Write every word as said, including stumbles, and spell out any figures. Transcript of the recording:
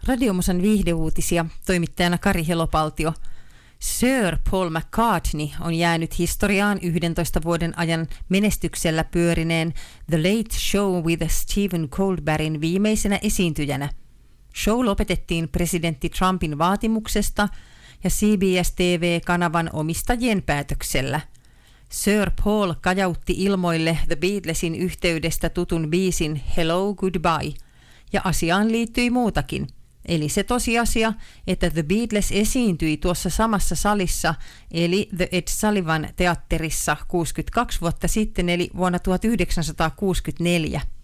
Radiomusan viihdeuutisia, toimittajana Kari Helopaltio. Sir Paul McCartney on jäänyt historiaan yhdentoista vuoden ajan menestyksellä pyörineen The Late Show with Stephen Colbertin viimeisenä esiintyjänä. Show lopetettiin presidentti Trumpin vaatimuksesta ja C B S T V-kanavan omistajien päätöksellä. Sir Paul kajautti ilmoille The Beatlesin yhteydestä tutun biisin Hello Goodbye, ja asiaan liittyi muutakin. Eli se tosiasia, että The Beatles esiintyi tuossa samassa salissa, eli The Ed Sullivan teatterissa kuusikymmentäkaksi vuotta sitten, eli vuonna tuhatyhdeksänsataakuusikymmentäneljä.